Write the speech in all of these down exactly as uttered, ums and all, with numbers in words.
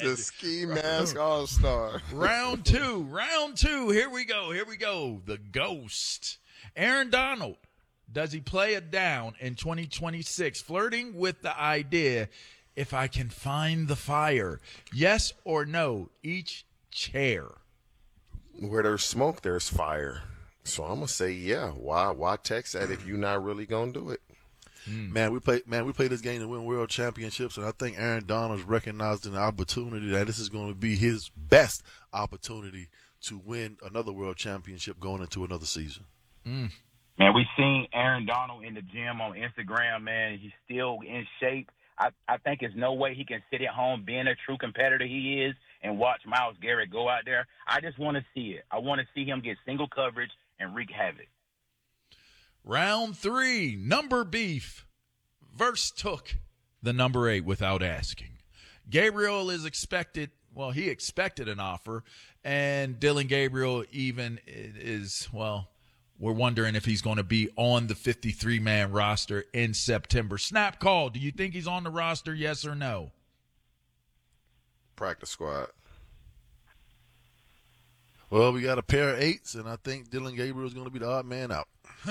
The ski mask all star. Round two. Round two. Here we go. Here we go. The ghost. Aaron Donald. Does he play it down in twenty twenty-six? Flirting with the idea, if I can find the fire. Yes or no? Each chair. Where there's smoke, there's fire. So I'm gonna say yeah. Why? Why text that if you're not really gonna do it? Mm. Man, we play. Man, we play this game to win world championships, and I think Aaron Donald's recognized an opportunity that this is going to be his best opportunity to win another world championship going into another season. Mm. Man, we seen Aaron Donald in the gym on Instagram. Man, he's still in shape. I, I think there's no way he can sit at home being a true competitor he is and watch Myles Garrett go out there. I just want to see it. I want to see him get single coverage and wreak havoc. Round three, number beef. Verse took the number eight without asking. Gabriel is expected, well, he expected an offer, and Dillon Gabriel even is, well, we're wondering if he's going to be on the fifty-three man roster in September. Snap call, do you think he's on the roster, yes or no? Practice squad. Well, we got a pair of eights, and I think Dillon Gabriel is going to be the odd man out.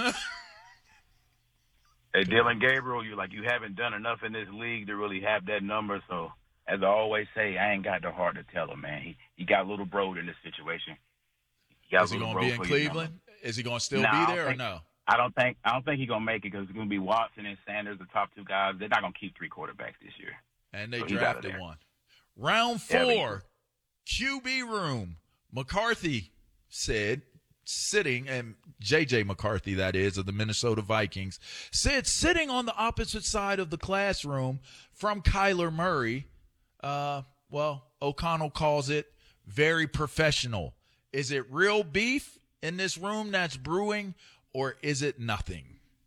Hey, Dillon Gabriel, you like you haven't done enough in this league to really have that number. So, as I always say, I ain't got the heart to tell him, man. He he got a little broed in this situation. He got Is he going to be in Cleveland? Is he going to still nah, be there think, or no? I don't think I don't think he's going to make it because it's going to be Watson and Sanders, the top two guys. They're not going to keep three quarterbacks this year. And they so drafted one. Round four, yeah, Q B room. McCarthy said, sitting, and J J McCarthy, that is, of the Minnesota Vikings, said sitting on the opposite side of the classroom from Kyler Murray. Uh, well, O'Connell calls it very professional. Is it real beef in this room that's brewing, or is it nothing?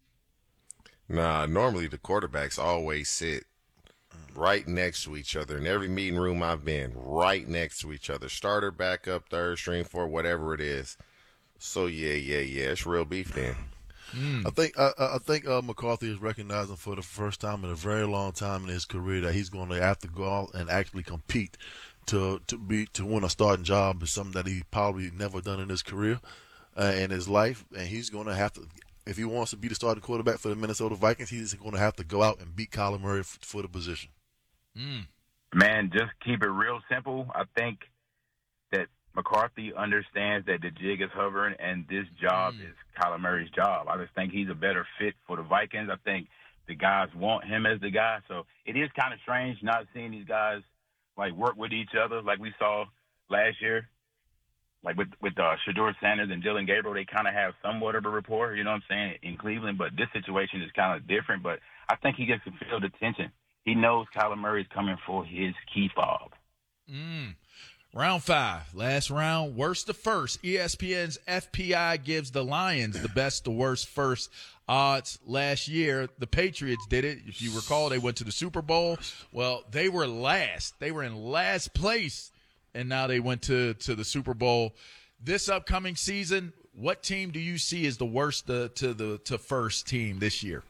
Nah, normally the quarterbacks always sit right next to each other in every meeting room I've been, right next to each other. Starter, backup, third string, four, whatever it is. So yeah, yeah, yeah, it's real beef then. Mm. I think I, I think uh, McCarthy is recognizing for the first time in a very long time in his career that he's going to have to go out and actually compete to to be to win a starting job. Is something that he probably never done in his career, uh, in his life, and he's going to have to. If he wants to be the starting quarterback for the Minnesota Vikings, he's going to have to go out and beat Kyler Murray for, for the position. Mm. Man, just keep it real simple. I think that McCarthy understands that the jig is hovering, and this job mm. is Kyler Murray's job. I just think he's a better fit for the Vikings. I think the guys want him as the guy. So it is kind of strange not seeing these guys like work with each other like we saw last year. Like with with uh, Shedeur Sanders and Dillon Gabriel, they kind of have somewhat of a rapport, you know what I'm saying, in Cleveland. But this situation is kind of different. But I think he gets to feel the tension. He knows Kyler Murray is coming for his key fob. Mm. Round five, last round, worst to first. E S P N's F P I gives the Lions the best to worst first odds last year. The Patriots did it. If you recall, they went to the Super Bowl. Well, they were last. They were in last place, and now they went to, to the Super Bowl. This upcoming season, what team do you see as the worst to, to the to first team this year?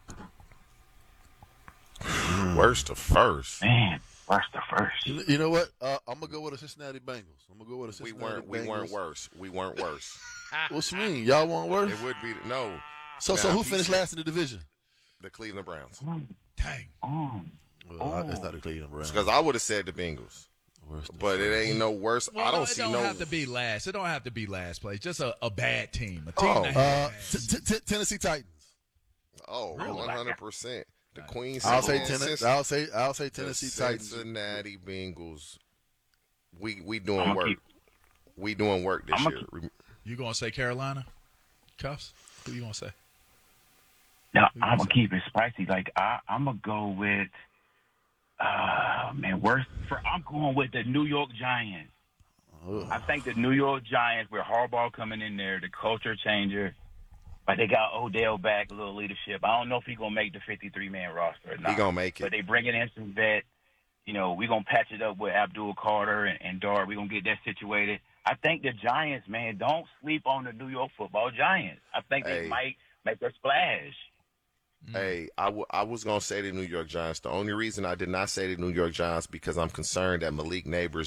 Worst to first. Man, worst to first. You, you know what? Uh, I'm gonna go with the Cincinnati Bengals. I'm gonna go with the We Cincinnati weren't. Bengals. We weren't worse. We weren't worse. What's you mean? Y'all want worse? It would be no. So, Now, so who if you finished said last in the division? The Cleveland Browns. Dang. Oh. Well, I- it's not the Cleveland Browns. Because I would have said the Bengals, Worst to but it first. ain't no worse. Well, I don't it see don't no. have to be last. It don't have to be last place. Just a, a bad team. A team Oh. that Uh, has t- t- Tennessee Titans. Oh, Really? one hundred percent. The Queens. I'll say Cincinnati- Tennessee. I'll say I'll say the Tennessee Titans. Cincinnati Bengals. We we doing I'ma work. keep- We doing work this I'ma year. keep- You gonna say Carolina? Cuffs? Who you gonna say? Now, Who you I'm gonna going to keep it spicy. Like, I, I'm going to go with, uh, man, worst. For, I'm going with the New York Giants. Ugh. I think the New York Giants, with Harbaugh coming in there, the culture changer, like they got Odell back, a little leadership. I don't know if he's going to make the fifty-three man roster or not. He gonna make But it. they bringing in some vet. You know, we're going to patch it up with Abdul Carter and, and Dart. We're going to get that situated. I think the Giants, man, don't sleep on the New York football Giants. I think Hey. they might make a splash. Hey, I, w- I was going to say the New York Giants. The only reason I did not say the New York Giants because I'm concerned that Malik Neighbors